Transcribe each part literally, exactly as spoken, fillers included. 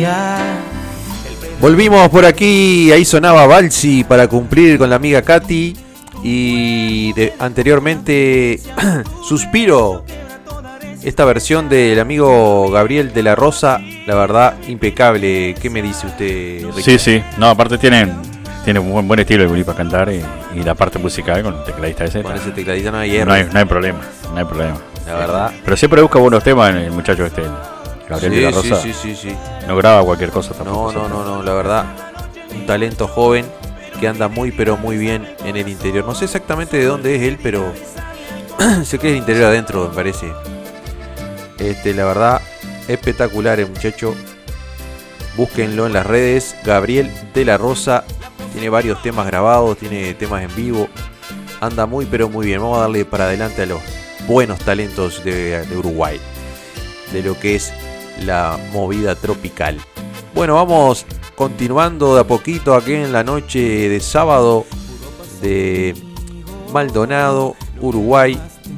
día. Volvimos por aquí, ahí sonaba Balsi para cumplir con la amiga Katy. Y de, anteriormente Suspiro, esta versión del amigo Gabriel de la Rosa, la verdad impecable. ¿Qué me dice usted, Richard? Sí, sí, no, aparte tienen, tiene un buen, buen estilo el Gulli para cantar y, y la parte musical con el tecladista ese. Con ese tecladista no hay error. No hay, no hay problema, no hay problema. La verdad. Pero siempre busca buenos temas el muchacho este, Gabriel Sí, de la Rosa. sí, sí, sí, sí. No graba cualquier cosa tampoco. No, no, no, no, la verdad, un talento joven que anda muy pero muy bien en el interior. No sé exactamente de dónde es él, pero sé que es el interior adentro, me parece. Este, la verdad, espectacular el muchacho. Búsquenlo en las redes. Gabriel de la Rosa tiene varios temas grabados, tiene temas en vivo. Anda muy pero muy bien. Vamos a darle para adelante a los buenos talentos de, de Uruguay, de lo que es la movida tropical. Bueno, vamos continuando de a poquito aquí en la noche de sábado de Maldonado, Uruguay.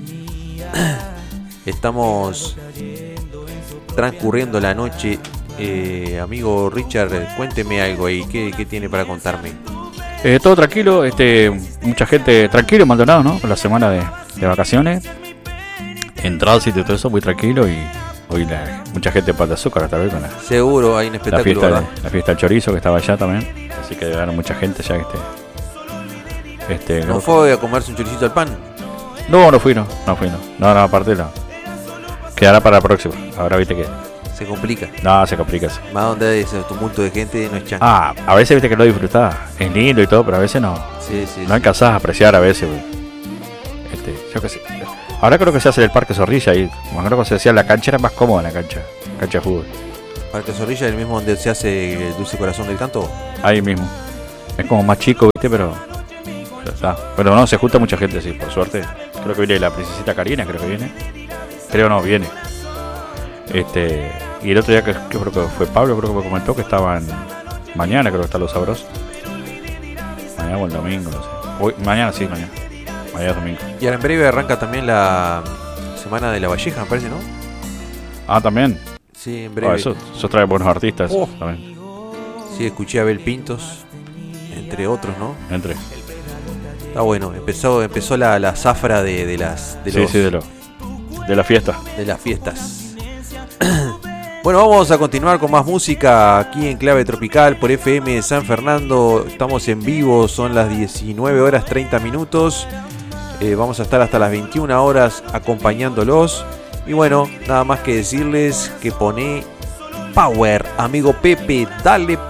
Estamos transcurriendo la noche. Eh, amigo Richard, cuénteme algo ahí. ¿Qué, qué tiene para contarme? Eh, todo tranquilo, este, mucha gente tranquilo en Maldonado, ¿no? Por la semana de, de vacaciones. En tránsito y todo eso, muy tranquilo. Y hoy la, mucha gente para de azúcar hasta hoy con la, Seguro hay un espectáculo, la, fiesta, ¿verdad? de, la fiesta del chorizo que estaba allá también. Así que llegaron mucha gente ya que este. este ¿No no, fue a comerse un choricito al pan? no, no fui, no, no fui, no. No, no, aparte no. Quedará para la próxima. Ahora viste que. Se complica. No, se complica. Sí. Más donde hay ese tumulto de gente no es chance. Ah, a veces viste que lo disfrutás. Es lindo y todo, pero a veces no. Sí, sí, No sí. alcanzás a apreciar a veces, güey. Este, yo qué sé. Ahora creo que se hace en el Parque Zorrilla ahí. Como creo que se decía, la cancha era más cómoda la cancha. Cancha de fútbol. Parque Zorrilla, el mismo donde se hace el Dulce Corazón del Canto. Ahí mismo. Es como más chico, viste, pero. Ya está. Pero no, se junta mucha gente, sí, por suerte. Creo que viene la princesita Karina, creo que viene. Creo no, viene. Este. Y el otro día que, que creo que fue Pablo, creo que me comentó que estaban. Mañana creo que están los sabrosos. Mañana o el domingo, no sé. Hoy, mañana sí, mañana. Mañana es domingo. Y ahora en breve arranca también la Semana de la Valleja, me parece, ¿no? Ah, también. Sí, en breve. Ah, eso, eso trae buenos artistas. Oh. También. Sí, escuché a Abel Pintos, entre otros, ¿no? Entre. Está bueno, empezó empezó la, la zafra de, de las de, Sí, los, sí, de, lo, de la fiesta. de las fiestas. Bueno, vamos a continuar con más música aquí en Clave Tropical por F M San Fernando. Estamos en vivo, son las diecinueve horas treinta minutos. Eh, vamos a estar hasta las veintiuna horas acompañándolos. Y bueno, nada más que decirles que pone Power, amigo Pepe, dale